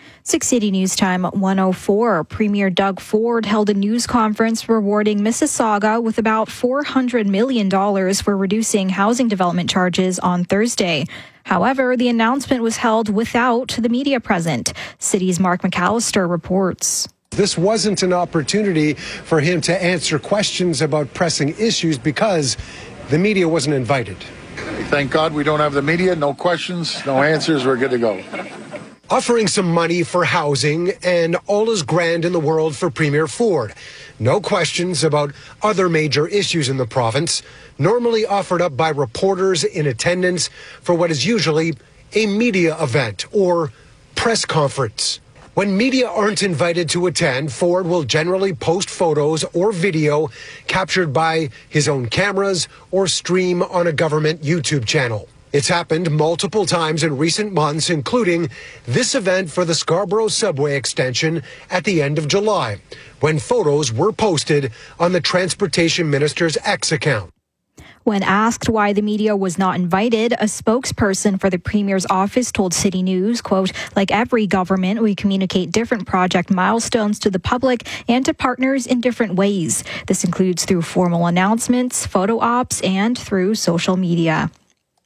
680 News Time 104. Premier Doug Ford held a news conference rewarding Mississauga with about $400 million for reducing housing development charges on Thursday. However, the announcement was held without the media present. City's Mark McAllister reports.
This wasn't an opportunity for him to answer questions about pressing issues because the media wasn't invited.
Thank God we don't have the media. No questions, no answers. We're good to go.
Offering some money for housing, and all is grand in the world for Premier Ford. No questions about other major issues in the province, normally offered up by reporters in attendance for what is usually a media event or press conference. When media aren't invited to attend, Ford will generally post photos or video captured by his own cameras or stream on a government YouTube channel. It's happened multiple times in recent months, including this event for the Scarborough Subway extension at the end of July, when photos were posted on the Transportation Minister's X account.
When asked why the media was not invited, a spokesperson for the Premier's office told City News, quote, "Like every government, we communicate different project milestones to the public and to partners in different ways. This includes through formal announcements, photo ops, and through social media."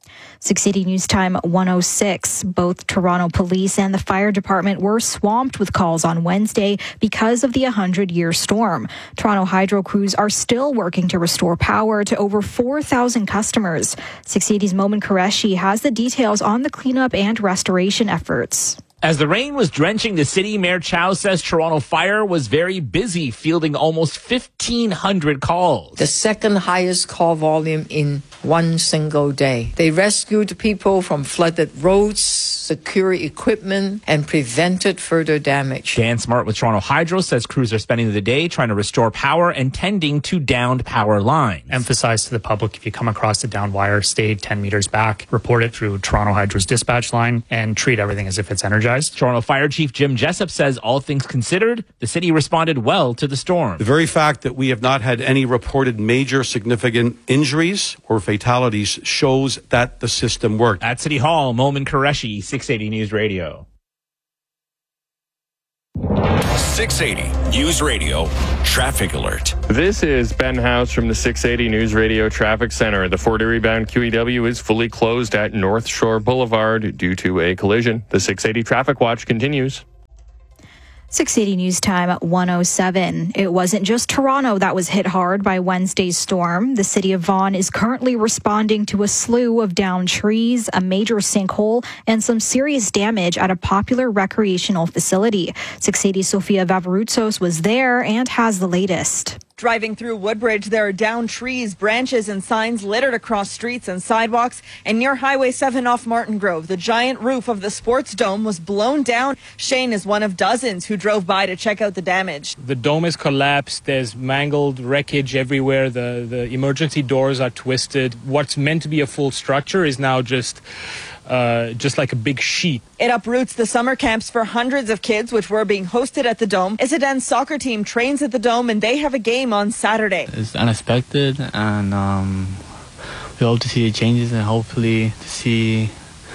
680 News Time 106. Both Toronto Police and the Fire Department were swamped with calls on Wednesday because of the 100-year storm. Toronto Hydro crews are still working to restore power to over 4,000 customers. 680's Momin Qureshi has the details on the cleanup and restoration efforts.
As the rain was drenching the city, Mayor Chow says Toronto Fire was very busy, fielding almost 1,500 calls.
The second highest call volume in one single day. They rescued people from flooded roads, secured equipment, and prevented further damage.
Dan Smart with Toronto Hydro says crews are spending the day trying to restore power and tending to downed power lines.
Emphasize to the public, if you come across a downed wire, stay 10 meters back, report it through Toronto Hydro's dispatch line, and treat everything as if it's energized.
Toronto Fire Chief Jim Jessup says all things considered, the city responded well to the storm.
The very fact that we have not had any reported major significant injuries or fatalities shows that the system worked.
At City Hall, Momin Qureshi, 680 News Radio.
680 News Radio Traffic Alert.
This is Ben House from the 680 News Radio Traffic Center. The 40-bound QEW is fully closed at North Shore Boulevard due to a collision. The 680 Traffic Watch continues.
680 News Time 107. It wasn't just Toronto that was hit hard by Wednesday's storm. The city of Vaughan is currently responding to a slew of downed trees, a major sinkhole, and some serious damage at a popular recreational facility. 680's Sofia Vavaroutsos was there and has the latest.
Driving through Woodbridge, there are downed trees, branches, and signs littered across streets and sidewalks. And near Highway 7 off Martin Grove, the giant roof of the sports dome was blown down. Shane is one of dozens who drove by to check out the damage.
The dome is collapsed. There's mangled wreckage everywhere. The emergency doors are twisted. What's meant to be a full structure is now just like a big sheet.
It uproots the summer camps for hundreds of kids, which were being hosted at the Dome. Isaden's soccer team trains at the Dome, and they have a game on Saturday.
It's unexpected, and we hope to see the changes and hopefully to see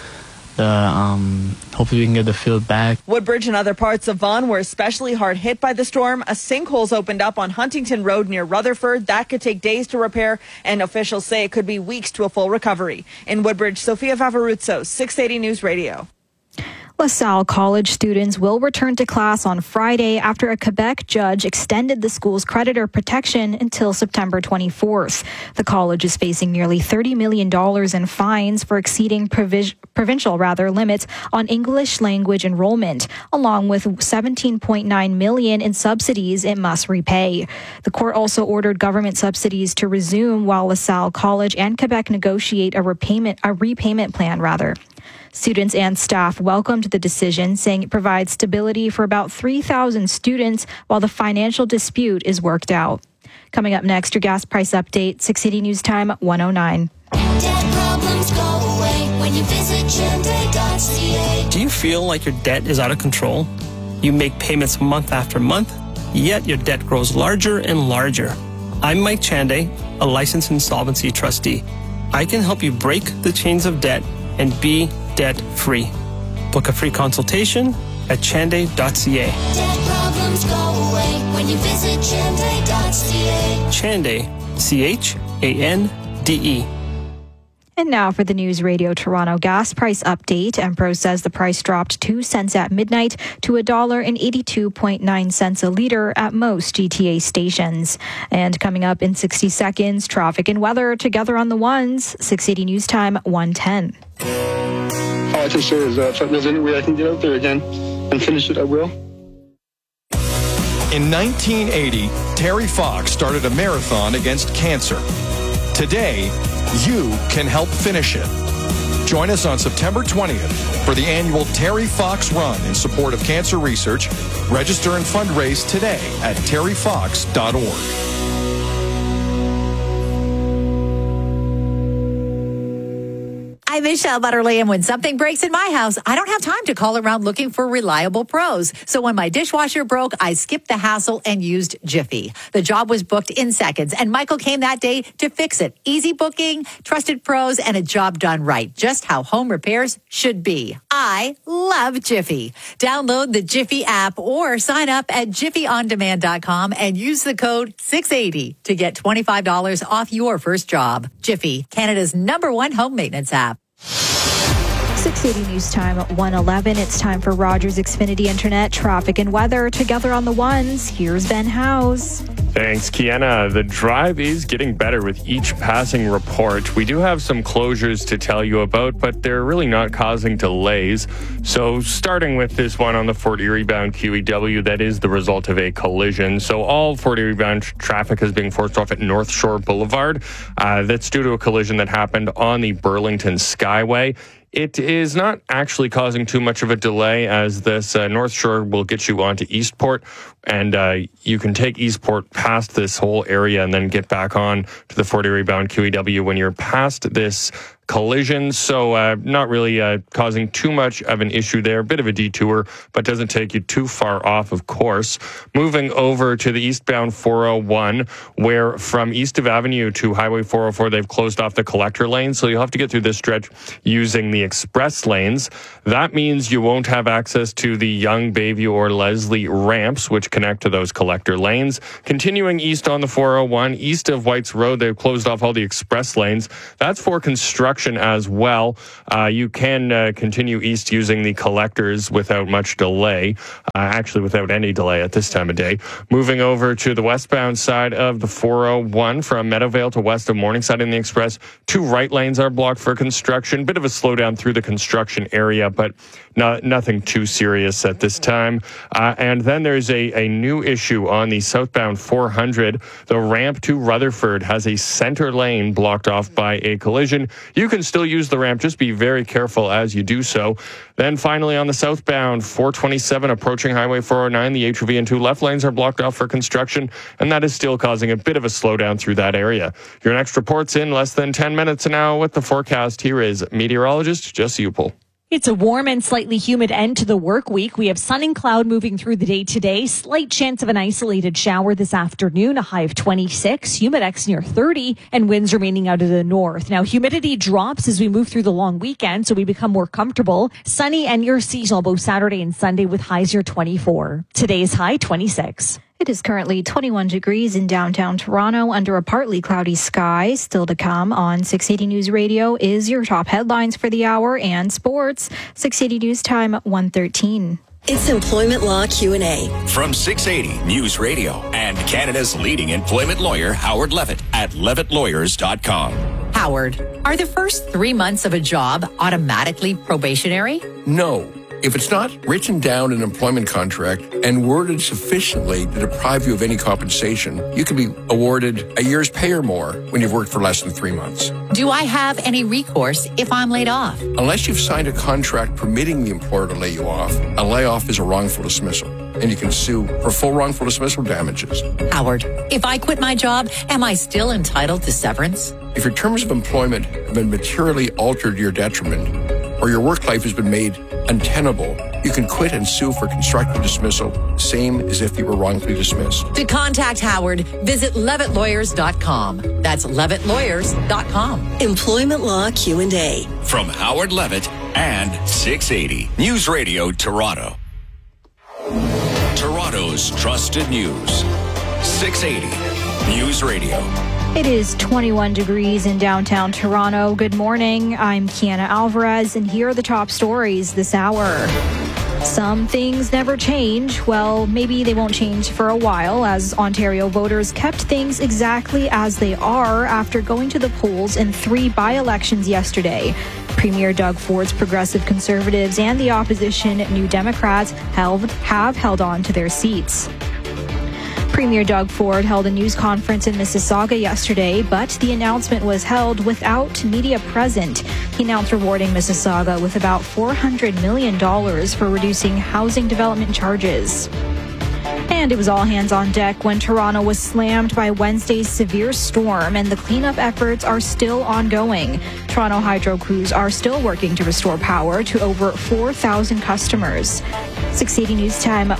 hopefully we can get the field back.
Woodbridge and other parts of Vaughan were especially hard hit by the storm. A sinkhole's opened up on Huntington Road near Rutherford. That could take days to repair, and officials say it could be weeks to a full recovery. In Woodbridge, Sofia Vavaroutsos, 680 News Radio.
LaSalle College students will return to class on Friday after a Quebec judge extended the school's creditor protection until September 24th. The college is facing nearly $30 million in fines for exceeding provincial limits on English language enrollment, along with $17.9 million in subsidies it must repay. The court also ordered government subsidies to resume while LaSalle College and Quebec negotiate a repayment plan. Students and staff welcomed the decision, saying it provides stability for about 3,000 students while the financial dispute is worked out. Coming up next, your gas price update, 680 News Time 109.
Debt problems go away when you visit Chande.ca.
Do you feel like your debt is out of control? You make payments month after month, yet your debt grows larger and larger. I'm Mike Chande, a licensed insolvency trustee. I can help you break the chains of debt and be debt-free. Book a free consultation at chande.ca.
Debt problems go away when you visit Chande.ca.
Chande, C-H-A-N-D-E.
And now for the News Radio Toronto gas price update. Empro says the price dropped 2 cents at midnight to $1.82.9 a litre at most GTA stations. And coming up in 60 seconds, traffic and weather together on the ones. 680 News Time 110.
All I can say is if there's any way I can get out there again and finish it, I will.
In 1980, Terry Fox started a marathon against cancer. Today, you can help finish it. Join us on September 20th for the annual Terry Fox Run in support of cancer research. Register and fundraise today at terryfox.org.
I'm Michelle Butterly, and when something breaks in my house, I don't have time to call around looking for reliable pros. So when my dishwasher broke, I skipped the hassle and used Jiffy. The job was booked in seconds, and Michael came that day to fix it. Easy booking, trusted pros, and a job done right. Just how home repairs should be. I love Jiffy. Download the Jiffy app or sign up at jiffyondemand.com and use the code 680 to get $25 off your first job. Jiffy, Canada's #1 home maintenance app.
680 News Time 1:11. It's time for Rogers Xfinity Internet traffic and weather. Together on the ones, here's Ben Howes.
Thanks, Kiana. The drive is getting better with each passing report. We do have some closures to tell you about, but they're really not causing delays. So starting with this one on the Fort Erie bound QEW, that is the result of a collision. So all Fort Erie bound traffic is being forced off at North Shore Boulevard. That's due to a collision that happened on the Burlington Skyway. It is not actually causing too much of a delay, as this North Shore will get you onto Eastport, and you can take Eastport past this whole area and then get back on to the Fort Erie bound QEW when you're past this collision. So not really causing too much of an issue there. A bit of a detour, but doesn't take you too far off, of course. Moving over to the eastbound 401, where from East of Avenue to Highway 404, they've closed off the collector lane. So you'll have to get through this stretch using the express lanes. That means you won't have access to the Young, Bayview, or Leslie ramps, which connect to those collector lanes. Continuing east on the 401, east of White's Road, they've closed off all the express lanes. That's for construction as well. You can continue east using the collectors without much delay, actually without any delay at this time of day. Moving over to the westbound side of the 401 from Meadowvale to west of Morningside in the express, 2 right lanes are blocked for construction. Bit of a slowdown through the construction area, but nothing too serious at this time. And then there's a new issue on the southbound 400. The ramp to Rutherford has a center lane blocked off by a collision. You can still use the ramp, just be very careful as you do so. Then finally on the southbound 427 approaching Highway 409, the HOV and 2 left lanes are blocked off for construction, and that is still causing a bit of a slowdown through that area. Your next report's in less than 10 minutes now with the forecast. Here is meteorologist Jesse Upel.
It's a warm and slightly humid end to the work week. We have sun and cloud moving through the day today. Slight chance of an isolated shower this afternoon, a high of 26, humidex near 30, and winds remaining out of the north. Now, humidity drops as we move through the long weekend, so we become more comfortable. Sunny and near seasonal both Saturday and Sunday with highs near 24. Today's high, 26.
It is currently 21 degrees in downtown Toronto under a partly cloudy sky. Still to come on 680 News Radio is your top headlines for the hour and sports. 680 News Time 1:13.
It's Employment Law Q&A.
From 680 News Radio and Canada's leading employment lawyer, Howard Levitt, at levittlawyers.com.
Howard, are the first 3 months of a job automatically probationary?
No. If it's not written down in an employment contract and worded sufficiently to deprive you of any compensation, you can be awarded a year's pay or more when you've worked for less than 3 months.
Do I have any recourse if I'm laid off?
Unless you've signed a contract permitting the employer to lay you off, a layoff is a wrongful dismissal, and you can sue for full wrongful dismissal damages.
Howard, if I quit my job, am I still entitled to severance?
If your terms of employment have been materially altered to your detriment, or your work life has been made untenable, you can quit and sue for constructive dismissal, same as if you were wrongfully dismissed.
To contact Howard, visit levittlawyers.com. That's levittlawyers.com.
Employment Law Q&A.
From Howard Levitt and 680 News Radio Toronto. Toronto's trusted news. 680 News Radio.
It is 21 degrees in downtown Toronto. Good morning. I'm Kiana Alvarez, and here are the top stories this hour. Some things never change. Well, maybe they won't change for a while, as Ontario voters kept things exactly as they are after going to the polls in 3 by-elections yesterday. Premier Doug Ford's Progressive Conservatives and the opposition New Democrats have held on to their seats. Premier Doug Ford held a news conference in Mississauga yesterday, but the announcement was held without media present. He announced rewarding Mississauga with about $400 million for reducing housing development charges. And it was all hands on deck when Toronto was slammed by Wednesday's severe storm, and the cleanup efforts are still ongoing. Toronto Hydro crews are still working to restore power to over 4,000 customers. 680 News Time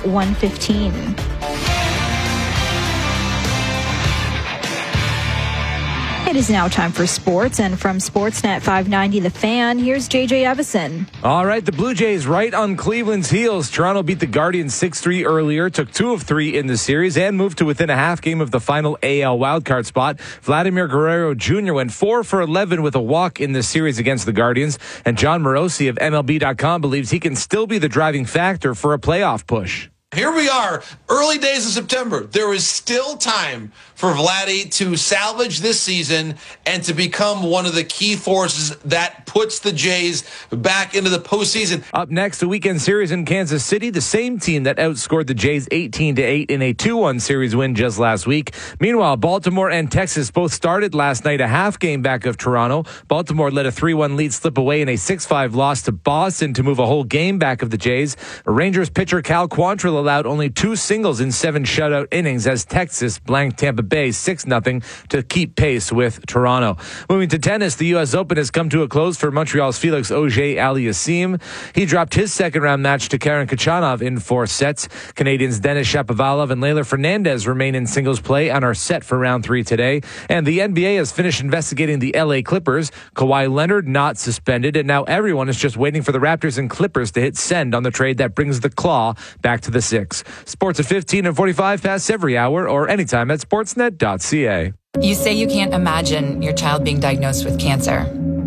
1:15. It is now time for sports, and from Sportsnet 590 The Fan, here's JJ Evison.
All right, the Blue Jays right on Cleveland's heels. Toronto beat the Guardians 6-3 earlier, took 2 of 3 in the series, and moved to within a half game of the final AL wildcard spot. Vladimir Guerrero Jr. went 4 for 11 with a walk in the series against the Guardians, and John Morosi of MLB.com believes he can still be the driving factor for a playoff push.
Here we are, early days of September. There is still time for Vladdy to salvage this season and to become one of the key forces that puts the Jays back into the postseason.
Up next, a weekend series in Kansas City, the same team that outscored the Jays 18-8 in a 2-1 series win just last week. Meanwhile, Baltimore and Texas both started last night a half game back of Toronto. Baltimore let a 3-1 lead slip away in a 6-5 loss to Boston to move a whole game back of the Jays. Rangers pitcher Cal Quantrill allowed only 2 singles in 7 shutout innings as Texas blanked Tampa Bay 6-0 to keep pace with Toronto. Moving to tennis, the U.S. Open has come to a close for Montreal's Felix Auger-Aliassime. He dropped his second-round match to Karen Khachanov in 4 sets. Canadians Denis Shapovalov and Leylah Fernandez remain in singles play and are set for round 3 today. And the NBA has finished investigating the L.A. Clippers. Kawhi Leonard not suspended, and now everyone is just waiting for the Raptors and Clippers to hit send on the trade that brings the Claw back to the 6. Sports at 15 and 45 past every hour or anytime at sportsnet.ca.
You say you can't imagine your child being diagnosed with cancer,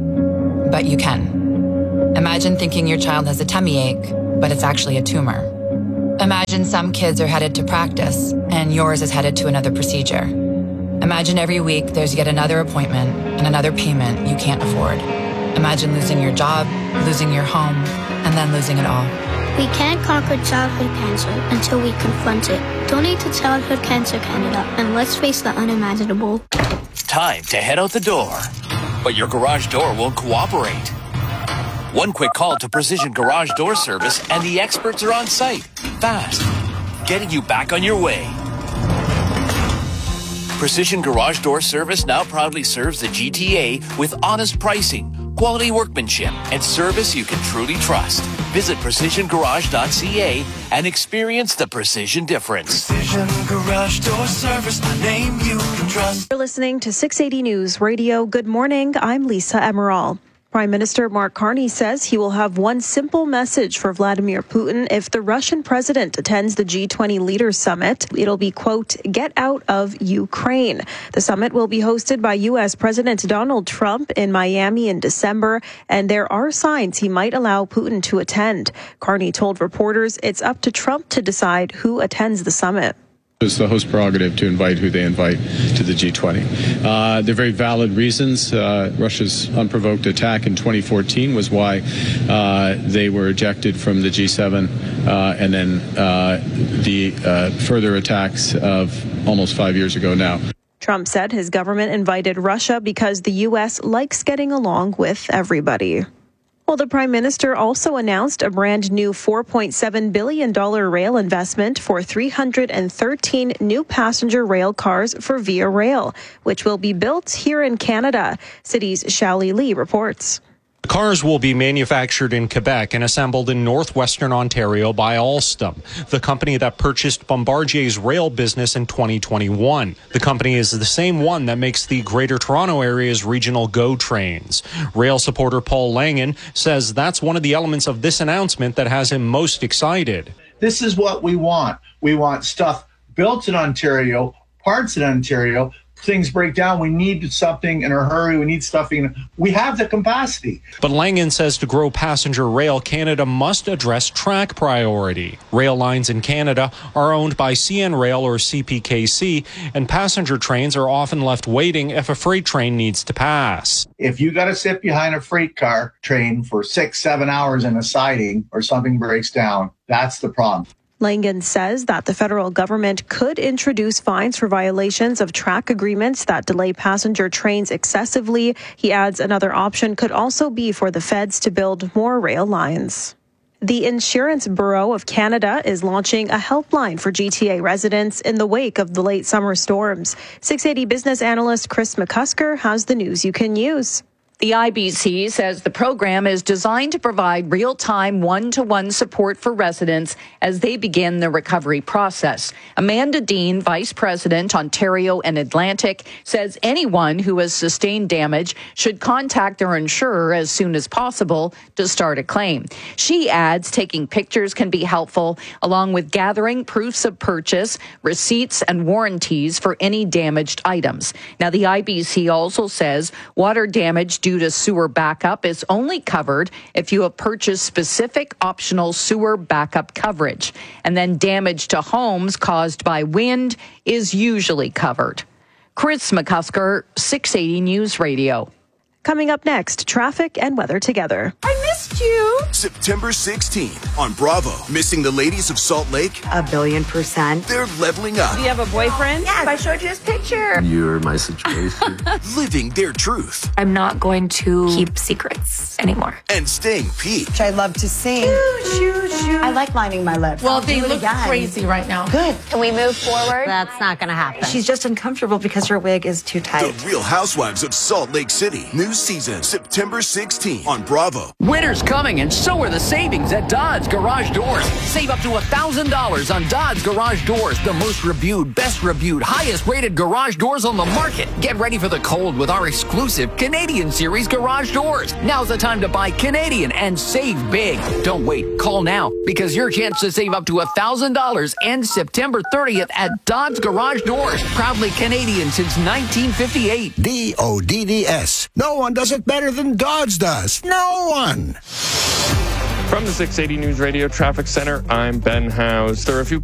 but you can. Imagine thinking your child has a tummy ache, but it's actually a tumor. Imagine some kids are headed to practice and yours is headed to another procedure. Imagine every week there's yet another appointment and another payment you can't afford. Imagine losing your job, losing your home, and then losing it all.
We can't conquer childhood cancer until we confront it. Donate to Childhood Cancer Canada and let's face the unimaginable.
Time to head out the door. But your garage door won't cooperate. One quick call to Precision Garage Door Service and the experts are on site. Fast. Getting you back on your way. Precision Garage Door Service now proudly serves the GTA with honest pricing, quality workmanship, and service you can truly trust. Visit precisiongarage.ca and experience the precision difference.
Precision Garage Door Service, the name you can trust.
You're listening to 680 News Radio. Good morning. I'm Lisa Emerald. Prime Minister Mark Carney says he will have one simple message for Vladimir Putin if the Russian president attends the G20 Leaders Summit. It'll be, quote, get out of Ukraine. The summit will be hosted by U.S. President Donald Trump in Miami in December, and there are signs he might allow Putin to attend. Carney told reporters it's up to Trump to decide who attends the summit.
It's the host prerogative to invite who they invite to the G20. They're very valid reasons. Russia's unprovoked attack in 2014 was why they were ejected from the G7, and then the further attacks of almost 5 years ago now.
Trump said his government invited Russia because the U.S. likes getting along with everybody. Well, the Prime Minister also announced a brand new $4.7 billion rail investment for 313 new passenger rail cars for Via Rail, which will be built here in Canada. City's Shally Lee reports.
The cars will be manufactured in Quebec and assembled in northwestern Ontario by Alstom, the company that purchased Bombardier's rail business in 2021. The company is the same one that makes the Greater Toronto Area's regional GO trains. Rail supporter Paul Langen says that's one of the elements of this announcement that has him most excited.
This is what we want. We want stuff built in Ontario, parts in Ontario. Things break down, we need something in a hurry, we need stuff in. We have the capacity.
But Langen says to grow passenger rail, Canada must address track priority. Rail lines in Canada are owned by CN Rail or CPKC, and passenger trains are often left waiting if a freight train needs to pass.
If you got to sit behind a freight car train for 6-7 hours in a siding or something breaks down, that's the problem.
Langen says that the federal government could introduce fines for violations of track agreements that delay passenger trains excessively. He adds another option could also be for the feds to build more rail lines. The Insurance Bureau of Canada is launching a helpline for GTA residents in the wake of the late summer storms. 680 business analyst Chris McCusker has the news you can use.
The IBC says the program is designed to provide real-time one-to-one support for residents as they begin the recovery process. Amanda Dean, Vice President, Ontario and Atlantic, says anyone who has sustained damage should contact their insurer as soon as possible to start a claim. She adds taking pictures can be helpful, along with gathering proofs of purchase, receipts and warranties for any damaged items. Now, the IBC also says water damage due to sewer backup is only covered if you have purchased specific optional sewer backup coverage. And then damage to homes caused by wind is usually covered. Chris McCusker, 680 News Radio.
Coming up next, traffic and weather together.
I missed you.
September 16th on Bravo. Missing the ladies of Salt Lake?
1,000,000,000%.
They're leveling up.
Do you have a boyfriend? Yes, I showed you his picture.
You're my situation.
Living their truth.
I'm not going to keep secrets anymore.
And staying peaked.
I love to sing. I like lining my lips.
Well, they look crazy right now.
Good.
Can we move forward?
That's not going to happen. She's just uncomfortable because her wig is too tight.
The Real Housewives of Salt Lake City. New season, September 16th on Bravo.
Winter's coming, and so are the savings at Dodds Garage Doors. Save up to $1,000 on Dodds Garage Doors, the most reviewed, best reviewed, highest rated garage doors on the market. Get ready for the cold with our exclusive Canadian Series garage doors. Now's the time to buy Canadian and save big. Don't wait. Call now, because your chance to save up to $1,000 ends September 30th at Dodds Garage Doors. Proudly Canadian since 1958.
DODDS. No one does it better than Dodds does. No one.
From the 680 News Radio Traffic Center, I'm Ben House. There are a few